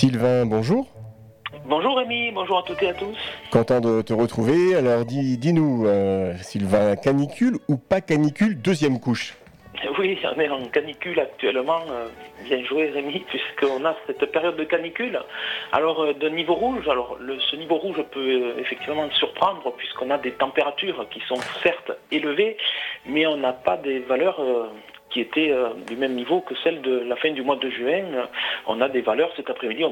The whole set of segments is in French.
Sylvain, bonjour. Bonjour Rémi, bonjour à toutes et à tous. Content de te retrouver. Alors dis-nous, Sylvain, canicule ou pas canicule, deuxième couche? Oui, on est en canicule actuellement. Bien joué Rémi, puisqu'on a cette période de canicule. Alors de niveau rouge, ce niveau rouge peut effectivement surprendre puisqu'on a des températures qui sont certes élevées, mais on n'a pas des valeurs qui étaient du même niveau que celles de la fin du mois de juin. On aura des valeurs cet après-midi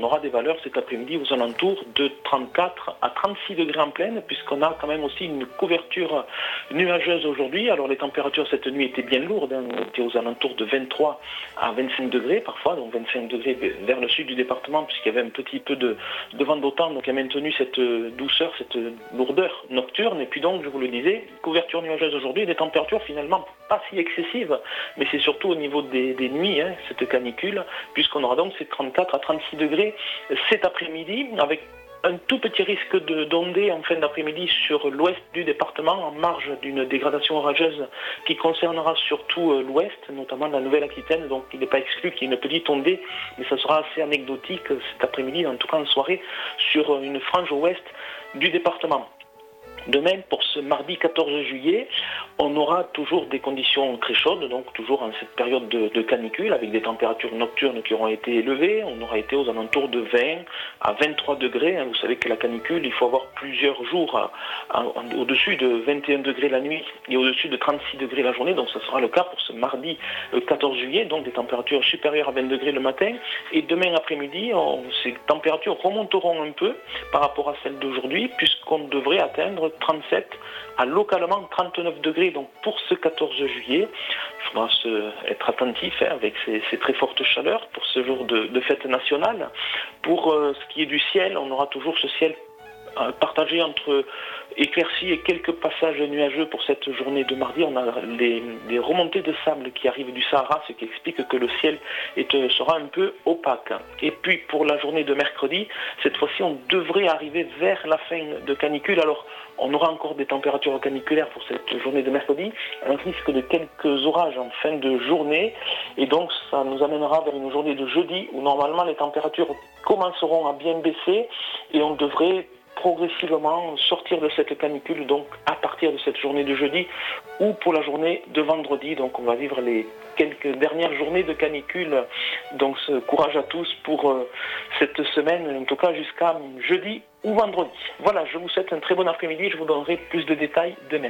aux alentours de 34 à 36 degrés en pleine, puisqu'on a quand même aussi une couverture nuageuse aujourd'hui. Alors les températures cette nuit étaient bien lourdes, on était aux alentours de 23 à 25 degrés parfois, donc 25 degrés vers le sud du département, puisqu'il y avait un petit peu de vent d'automne, donc il a maintenu cette douceur, cette lourdeur nocturne. Et puis donc, je vous le disais, couverture nuageuse aujourd'hui, des températures finalement pas si excessives, mais c'est surtout au niveau des nuits, cette canicule, puisqu'on aura donc ces 34 à 36 degrés cet après-midi, avec un tout petit risque d'ondée en fin d'après-midi sur l'ouest du département, en marge d'une dégradation orageuse qui concernera surtout l'ouest, notamment la Nouvelle-Aquitaine. Donc il n'est pas exclu qu'il y ait une petite ondée, mais ça sera assez anecdotique cet après-midi, en tout cas en soirée, sur une frange ouest du département. De même, pour ce mardi 14 juillet, on aura toujours des conditions très chaudes, donc toujours en cette période de canicule, avec des températures nocturnes qui auront été élevées. On aura été aux alentours de 20 à 23 degrés. Vous savez que la canicule, il faut avoir plusieurs jours au-dessus de 21 degrés la nuit et au-dessus de 36 degrés la journée. Donc ce sera le cas pour ce mardi 14 juillet, donc des températures supérieures à 20 degrés le matin. Et demain après-midi, ces températures remonteront un peu par rapport à celles d'aujourd'hui, puisqu'on devrait atteindre 37 à localement 39 degrés. Donc pour ce 14 juillet, il faudra être attentif avec ces très fortes chaleurs pour ce jour de fête nationale. Pour ce qui est du ciel, on aura toujours ce ciel partagé entre éclaircies et quelques passages nuageux pour cette journée de mardi. On a des remontées de sable qui arrivent du Sahara, ce qui explique que le ciel sera un peu opaque. Et puis pour la journée de mercredi, cette fois-ci on devrait arriver vers la fin de canicule. Alors on aura encore des températures caniculaires pour cette journée de mercredi, un risque de quelques orages en fin de journée, et donc ça nous amènera vers une journée de jeudi où normalement les températures commenceront à bien baisser et on devrait progressivement sortir de cette canicule donc à partir de cette journée de jeudi ou pour la journée de vendredi. Donc on va vivre les quelques dernières journées de canicule, donc courage à tous pour cette semaine, en tout cas jusqu'à jeudi ou vendredi. Voilà, je vous souhaite un très bon après-midi, je vous donnerai plus de détails demain.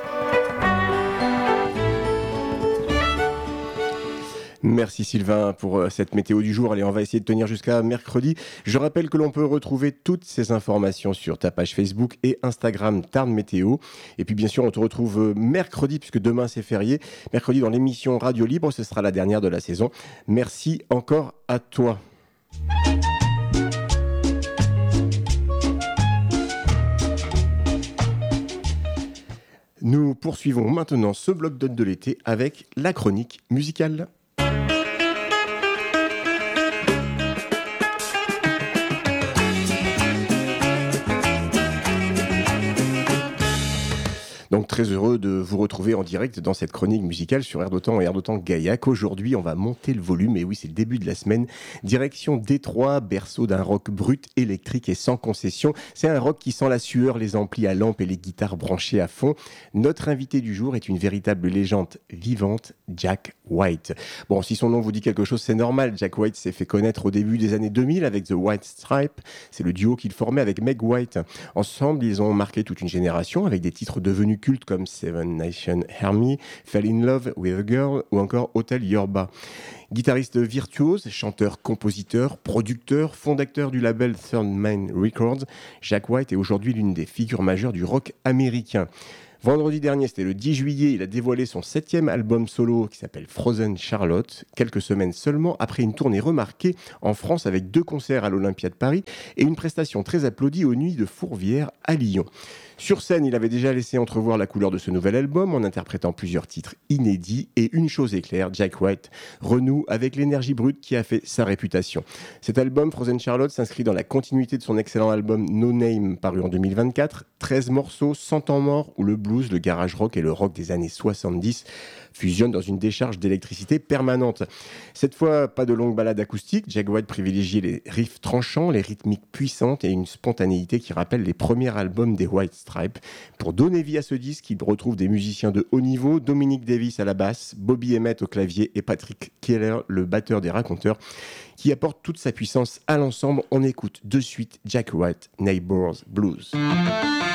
Merci Sylvain pour cette météo du jour. Allez, on va essayer de tenir jusqu'à mercredi. Je rappelle que l'on peut retrouver toutes ces informations sur ta page Facebook et Instagram Tarn Météo. Et puis bien sûr, on te retrouve mercredi, puisque demain c'est férié. Mercredi dans l'émission Radio Libre, ce sera la dernière de la saison. Merci encore à toi. Nous poursuivons maintenant ce bloc notes de l'été avec la chronique musicale. Donc très heureux de vous retrouver en direct dans cette chronique musicale sur Air d'Otan et Air d'Otan Gaillac. Aujourd'hui, on va monter le volume, et oui, c'est le début de la semaine. Direction Détroit, berceau d'un rock brut, électrique et sans concession. C'est un rock qui sent la sueur, les amplis à lampe et les guitares branchées à fond. Notre invité du jour est une véritable légende vivante, Jack White. Bon, si son nom vous dit quelque chose, c'est normal. Jack White s'est fait connaître au début des années 2000 avec The White Stripes. C'est le duo qu'il formait avec Meg White. Ensemble, ils ont marqué toute une génération avec des titres devenus cultes comme Seven Nation Army, Fell in Love with a Girl ou encore Hotel Yorba. Guitariste virtuose, chanteur, compositeur, producteur, fondateur du label Third Man Records, Jack White est aujourd'hui l'une des figures majeures du rock américain. Vendredi dernier, c'était le 10 juillet, il a dévoilé son 7e album solo qui s'appelle Frozen Charlotte, quelques semaines seulement après une tournée remarquée en France avec 2 concerts à l'Olympia de Paris et une prestation très applaudie aux Nuits de Fourvière à Lyon. Sur scène, il avait déjà laissé entrevoir la couleur de ce nouvel album en interprétant plusieurs titres inédits, et une chose est claire, Jack White renoue avec l'énergie brute qui a fait sa réputation. Cet album, Frozen Charlotte, s'inscrit dans la continuité de son excellent album No Name paru en 2024, 13 morceaux, 100 ans morts ou le blues blues, le garage rock et le rock des années 70 fusionnent dans une décharge d'électricité permanente. Cette fois, pas de longue balade acoustique, Jack White privilégie les riffs tranchants, les rythmiques puissantes et une spontanéité qui rappelle les premiers albums des White Stripes. Pour donner vie à ce disque, il retrouve des musiciens de haut niveau, Dominic Davis à la basse, Bobby Emmett au clavier et Patrick Keller, le batteur des Raconteurs, qui apporte toute sa puissance à l'ensemble. On écoute de suite Jack White, Neighbors Blues.